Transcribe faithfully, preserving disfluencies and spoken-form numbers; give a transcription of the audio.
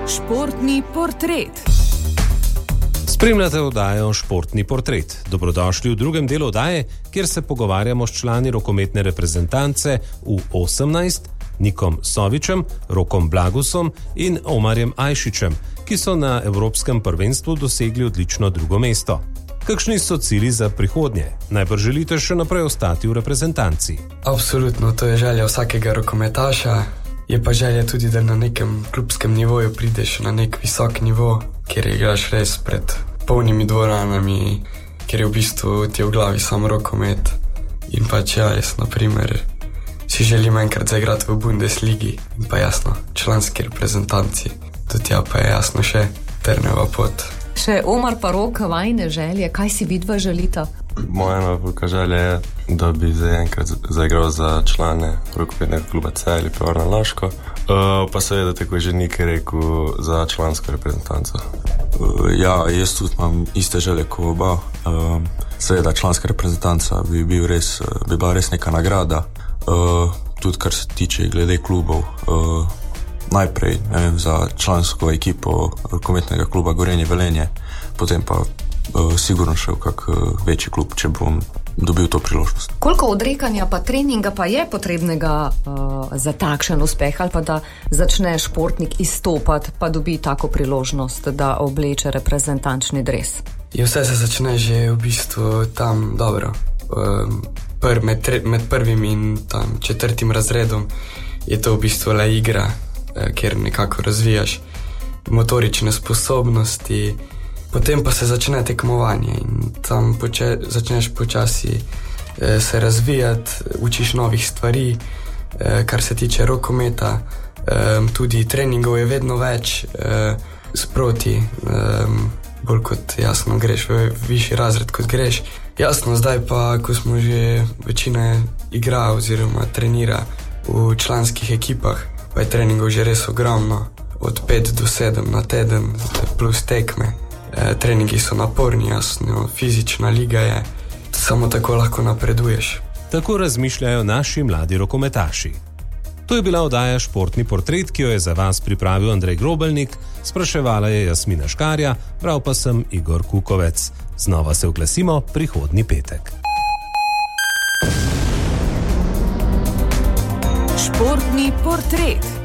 Športni portret. Spremljate oddajo Športni portret. Dobrodošli v drugem delu oddaje, kjer se pogovarjamo s člani rokometne reprezentance U osemnajst, Nikom Sovičem, Rokom Blagusom in Omarjem Ajšičem, ki so na Evropskem prvenstvu dosegli odlično drugo mesto. Kakšni so cilji za prihodnje? Najbrž želite še naprej ostati v reprezentanci? Absolutno, to je želja vsakega rokometaša. Je pa želja tudi, da na nekem klubskem nivoju prideš na nek visok nivo, kjer igraš res pred polnimi dvoranami, kjer je v bistvu ti v glavi samo rokomet. In pač ja, jaz na primer si želim enkrat zaigrati v Bundesligi in pa jasno, članski reprezentanci. Do tja pa je jasno še trneva pot. Še Omar pa Rok, vajne želje, kaj si vidva želita? Moja najbolj želja je, da bi zdaj enkrat zaigral za člane rokometnega kluba Celje Pivovarna Laško, uh, pa seveda tako je že nekaj rekel za člansko reprezentanco. Uh, ja, jaz tudi imam iste želje kot oba. Uh, seveda članska reprezentanca bi, bil res, bi bila res neka nagrada, uh, tudi kar se tiče glede klubov. Uh, najprej ne vem, za člansko ekipo rokometnega kluba Gorenje Velenje, potem pa Uh, sigurno še v kak uh, večji klub, če bom dobil to priložnost. Koliko odrekanja pa treninga pa je potrebnega uh, za takšen uspeh ali pa da začne športnik izstopati pa dobi tako priložnost, da obleče reprezentančni dres? Je vse se začne že v bistvu tam dobro. Um, pr, med, tre, med prvim in tam četrtim razredom je to v bistvu le igra, eh, kjer nekako razvijaš motorične sposobnosti. Potem pa se začne tekmovanje in tam poče, začneš počasi eh, se razvijati, učiš novih stvari, eh, kar se tiče rokometa. Eh, tudi treningov je vedno več eh, sproti, eh, bolj kot jasno greš v višji razred, kot greš. Jasno, zdaj pa, ko smo že večina igra oziroma trenira v članskih ekipah, pa je treningov že res ogromno, od pet do sedem na teden, plus tekme. E, treningi so naporni, jasno, fizična liga je, samo tako lahko napreduješ. Tako razmišljajo naši mladi rokometaši. To je bila oddaja Športni portret, ki jo je za vas pripravil Andrej Grobelnik, spraševala je Jasmina Škarja, prav pa sem Igor Kukovec. Znova se oglasimo prihodnji petek. Športni portret.